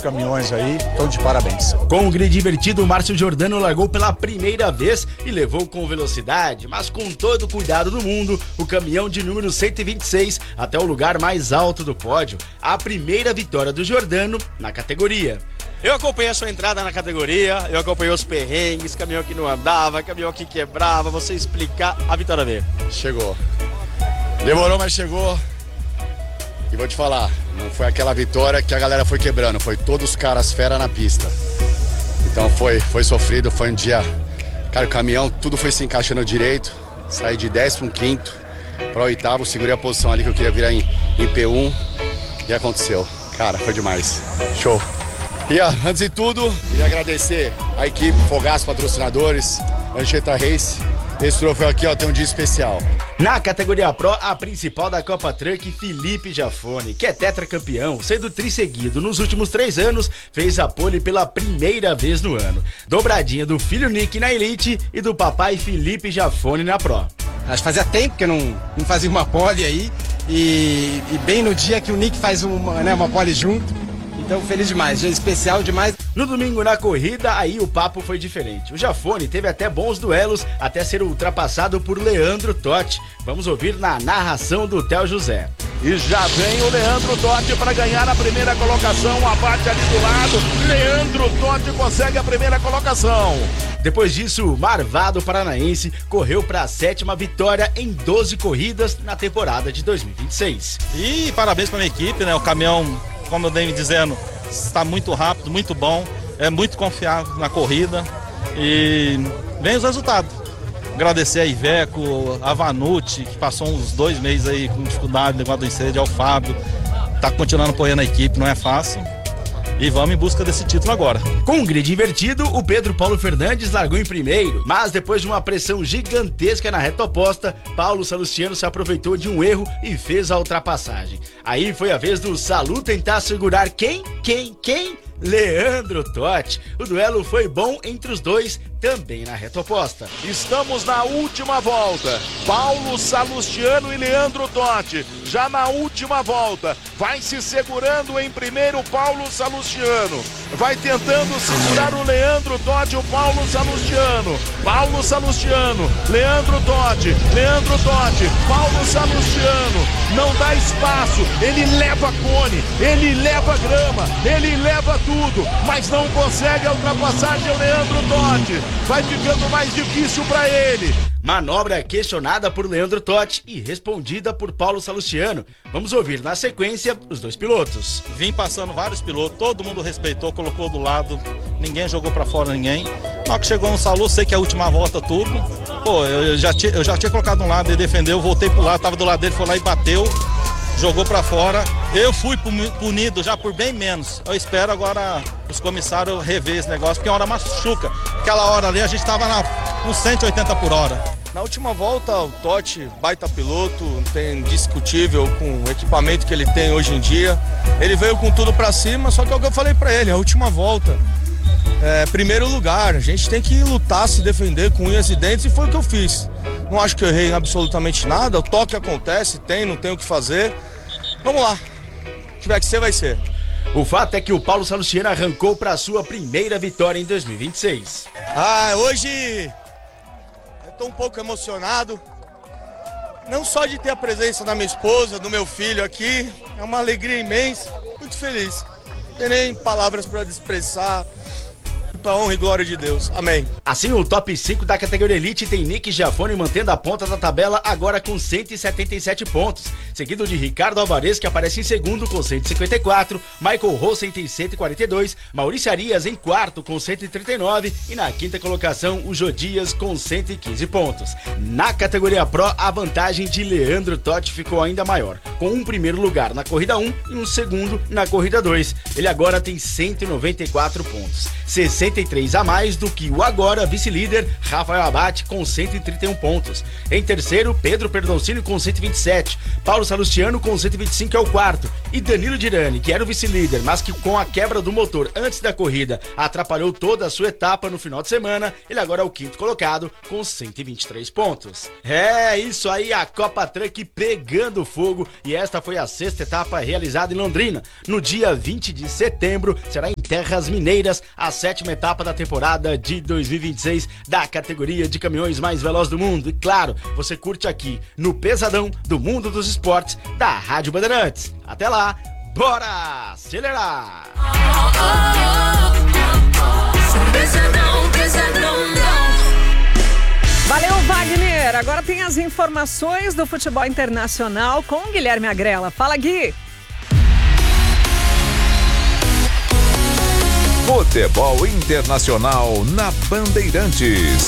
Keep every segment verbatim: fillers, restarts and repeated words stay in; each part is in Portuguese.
caminhões aí, estão de parabéns. Com o grid divertido, o Márcio Giordano largou pela primeira vez e levou com velocidade, mas com todo o cuidado do mundo, o caminhão de número cento e vinte e seis até o lugar mais alto do pódio, a primeira vitória do Giordano na categoria. Eu acompanhei a sua entrada na categoria, eu acompanhei os perrengues, caminhão que não andava, caminhão que quebrava, você explicar, a vitória veio. Chegou. Demorou, mas chegou. E vou te falar, não foi aquela vitória que a galera foi quebrando, foi todos os caras fera na pista. Então foi, foi sofrido, foi um dia... Cara, o caminhão, tudo foi se encaixando direito, saí de décimo quinto para oitavo, segurei a posição ali que eu queria virar em, em P um e aconteceu. Cara, foi demais. Show. E ó, antes de tudo, queria agradecer a equipe, Fogaço, patrocinadores, Anchieta Race. Esse troféu aqui, ó, tem um dia especial. Na categoria Pro, a principal da Copa Truck, Felipe Giafone, que é tetracampeão, sendo trisseguido nos últimos três anos, fez a pole pela primeira vez no ano. Dobradinha do filho Nick na Elite e do papai Felipe Giafone na Pro. Acho que fazia tempo que eu não, não fazia uma pole aí, e, e bem no dia que o Nick faz uma, né, uma pole junto. Então, feliz demais, dia especial demais. No domingo, na corrida, aí o papo foi diferente. O Giafone teve até bons duelos, até ser ultrapassado por Leandro Totti. Vamos ouvir na narração do Theo José. E já vem o Leandro Totti para ganhar a primeira colocação, abate ali do lado. Leandro Totti consegue a primeira colocação. Depois disso, o Marvado Paranaense correu para a sétima vitória em doze corridas na temporada de dois mil e vinte e seis. E parabéns para a minha equipe, né? O caminhão, como eu dei me dizendo, está muito rápido, muito bom, é muito confiável na corrida e vem os resultados. Agradecer a Iveco, a Vanucci, que passou uns dois meses aí com dificuldade, negócio do incêndio, ao Fábio, tá continuando apoiando a equipe, não é fácil. E vamos em busca desse título agora. Com um grid invertido, o Pedro Paulo Fernandes largou em primeiro, mas depois de uma pressão gigantesca na reta oposta, Paulo Salustiano se aproveitou de um erro e fez a ultrapassagem. Aí foi a vez do Salu tentar segurar quem? Quem? Quem? Leandro Totti. O duelo foi bom entre os dois, também na reta oposta. Estamos na última volta. Paulo Salustiano e Leandro Totti. Já na última volta. Vai se segurando em primeiro Paulo Salustiano. Vai tentando segurar o Leandro Totti, o Paulo Salustiano. Paulo Salustiano, Leandro Totti, Leandro Totti, Paulo Salustiano. Não dá espaço. Ele leva cone, ele leva grama, ele leva tudo, mas não consegue a ultrapassagem ao Leandro Totti. Vai ficando mais difícil para ele. Manobra questionada por Leandro Totti e respondida por Paulo Salustiano. Vamos ouvir na sequência os dois pilotos. Vim passando vários pilotos, todo mundo respeitou, colocou do lado, ninguém jogou pra fora ninguém. Na hora que chegou no Salu, sei que é a última volta tudo. Pô, eu já tinha, eu já tinha colocado um lado, ele defendeu, voltei pro lado, tava do lado dele, foi lá e bateu. Jogou pra fora, eu fui punido já por bem menos. Eu espero agora os comissários rever esse negócio, porque a hora machuca. Aquela hora ali a gente tava na, uns cento e oitenta por hora. Na última volta o Totti, baita piloto, não tem indiscutível com o equipamento que ele tem hoje em dia. Ele veio com tudo pra cima, só que é o que eu falei pra ele, a última volta. É, primeiro lugar, a gente tem que lutar, se defender com unhas e dentes, e foi o que eu fiz. Não acho que eu errei em absolutamente nada, o toque acontece, tem, não tem o que fazer. Vamos lá, se tiver que ser, vai ser. O fato é que o Paulo Salustiano arrancou para a sua primeira vitória em dois mil e vinte e seis. Ah, hoje eu tô um pouco emocionado, não só de ter a presença da minha esposa, do meu filho aqui, é uma alegria imensa, muito feliz. Não tem nem palavras para expressar. Para honra e glória de Deus. Amém. Assim, o top cinco da categoria Elite tem Nick Giafone mantendo a ponta da tabela agora com cento e setenta e sete pontos, seguido de Ricardo Alvarez, que aparece em segundo com cento e cinquenta e quatro, Michael Rosen tem cento e quarenta e dois, Maurício Arias em quarto com cento e trinta e nove e na quinta colocação o Jodias com cento e quinze pontos. Na categoria Pro, a vantagem de Leandro Totti ficou ainda maior, com um primeiro lugar na corrida um e um segundo na corrida dois. Ele agora tem cento e noventa e quatro pontos, sessenta e três a mais do que o agora vice-líder Rafael Abate com cento e trinta e um pontos. Em terceiro, Pedro Perdoncini com cento e vinte e sete, Paulo Salustiano com cento e vinte e cinco é o quarto, e Danilo Dirani, que era o vice-líder, mas que com a quebra do motor antes da corrida atrapalhou toda a sua etapa no final de semana, ele agora é o quinto colocado com cento e vinte e três pontos. É isso aí, a Copa Truck pegando fogo, e esta foi a sexta etapa realizada em Londrina. No dia vinte de setembro será Terras Mineiras, a sétima etapa da temporada de dois mil e vinte e seis da categoria de caminhões mais veloz do mundo. E claro, você curte aqui no Pesadão do Mundo dos Esportes da Rádio Bandeirantes. Até lá, bora acelerar! Pesadão, pesadão, valeu, Wagner! Agora tem as informações do futebol internacional com Guilherme Agrela. Fala, Gui! Futebol Internacional na Bandeirantes.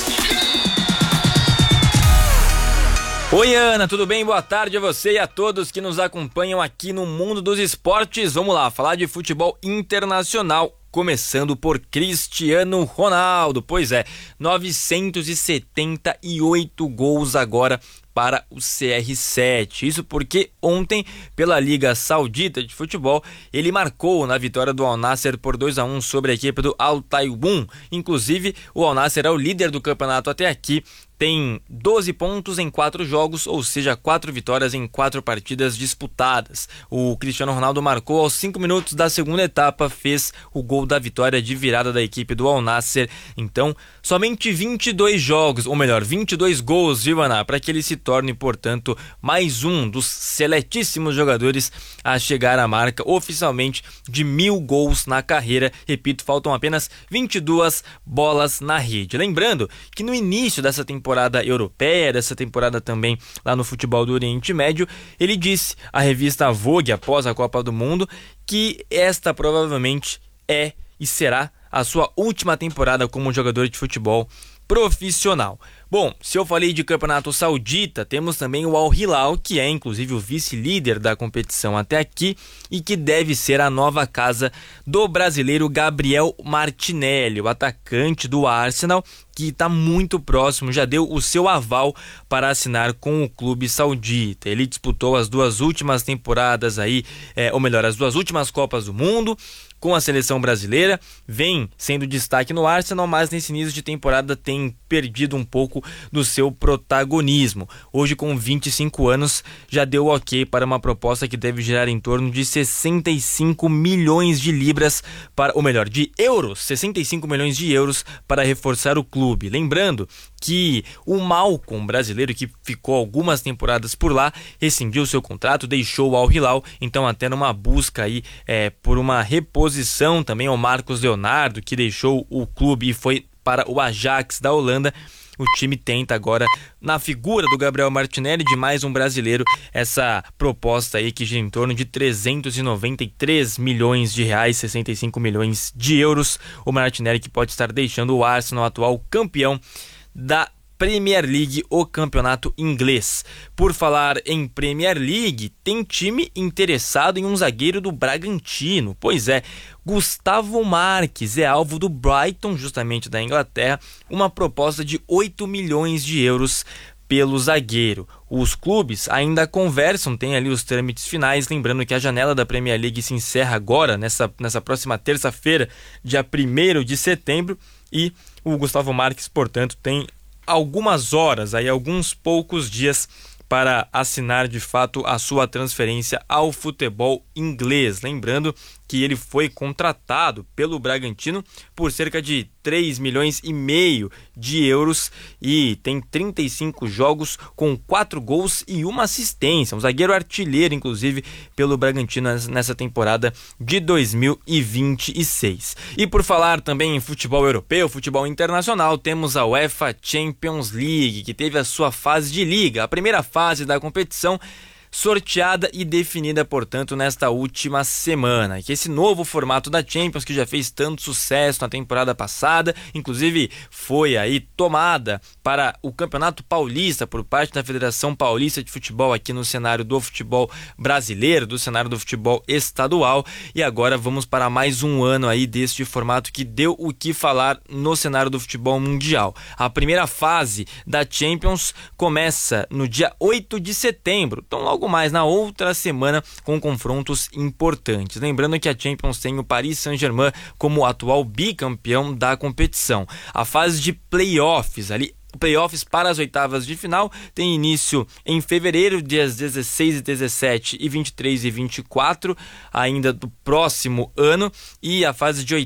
Oi, Ana, tudo bem? Boa tarde a você e a todos que nos acompanham aqui no Mundo dos Esportes. Vamos lá, falar de futebol internacional, começando por Cristiano Ronaldo. Pois é, novecentos e setenta e oito gols agora para o C R sete. Isso porque ontem, pela Liga Saudita de Futebol, ele marcou na vitória do Al Nassr por dois a um sobre a equipe do Al Taiwoun. Inclusive, o Al Nassr é o líder do campeonato até aqui, tem doze pontos em quatro jogos, ou seja, quatro vitórias em quatro partidas disputadas. O Cristiano Ronaldo marcou aos cinco minutos da segunda etapa, fez o gol da vitória de virada da equipe do Al Nassr. Então, somente vinte e dois jogos, ou melhor, vinte e dois gols, viu, Ana, para que ele se torne, portanto, mais um dos seletíssimos jogadores a chegar à marca oficialmente de mil gols na carreira. Repito, faltam apenas vinte e duas bolas na rede. Lembrando que no início dessa temporada temporada europeia, dessa temporada também lá no futebol do Oriente Médio, ele disse à revista Vogue, após a Copa do Mundo, que esta provavelmente é e será a sua última temporada como jogador de futebol profissional. Bom, se eu falei de campeonato saudita, temos também o Al Hilal, que é inclusive o vice-líder da competição até aqui e que deve ser a nova casa do brasileiro Gabriel Martinelli, o atacante do Arsenal, que está muito próximo, já deu o seu aval para assinar com o clube saudita. Ele disputou as duas últimas temporadas aí, é, ou melhor, as duas últimas Copas do Mundo com a seleção brasileira, vem sendo destaque no Arsenal, mas nesse início de temporada tem perdido um pouco do seu protagonismo. Hoje, com vinte e cinco anos, já deu ok para uma proposta que deve gerar em torno de sessenta e cinco milhões de libras, para, ou melhor, de euros, sessenta e cinco milhões de euros para reforçar o clube. Lembrando que o Malcom, brasileiro que ficou algumas temporadas por lá, rescindiu seu contrato, deixou o Al Hilal, então até numa busca aí é, por uma reposição também ao Marcos Leonardo, que deixou o clube e foi para o Ajax da Holanda. O time tenta agora, na figura do Gabriel Martinelli, de mais um brasileiro, essa proposta aí que gira em torno de trezentos e noventa e três milhões de reais, sessenta e cinco milhões de euros. O Martinelli que pode estar deixando o Arsenal, atual campeão da Premier League, o campeonato inglês. Por falar em Premier League, tem time interessado em um zagueiro do Bragantino. Pois é, Gustavo Marques é alvo do Brighton, justamente da Inglaterra, uma proposta de oito milhões de euros pelo zagueiro. Os clubes ainda conversam, tem ali os trâmites finais, lembrando que a janela da Premier League se encerra agora, nessa, nessa próxima terça-feira, dia primeiro de setembro, e o Gustavo Marques, portanto, tem algumas horas, aí alguns poucos dias para assinar de fato a sua transferência ao futebol inglês. Lembrando que ele foi contratado pelo Bragantino por cerca de três milhões e meio de euros e tem trinta e cinco jogos com quatro gols e uma assistência. Um zagueiro artilheiro, inclusive, pelo Bragantino nessa temporada de dois mil e vinte e seis. E por falar também em futebol europeu, futebol internacional, temos a UEFA Champions League, que teve a sua fase de liga, a primeira fase da competição, sorteada e definida, portanto, nesta última semana. Que esse novo formato da Champions, que já fez tanto sucesso na temporada passada, inclusive foi aí tomada para o Campeonato Paulista por parte da Federação Paulista de Futebol aqui no cenário do futebol brasileiro, do cenário do futebol estadual, e agora vamos para mais um ano aí deste formato que deu o que falar no cenário do futebol mundial. A primeira fase da Champions começa no dia oito de setembro, então logo mais na outra semana, com confrontos importantes. Lembrando que a Champions tem o Paris Saint-Germain como atual bicampeão da competição. A fase de playoffs, ali playoffs para as oitavas de final, tem início em fevereiro, dias dezesseis e dezessete e vinte e três e vinte e quatro ainda do próximo ano, e a fase de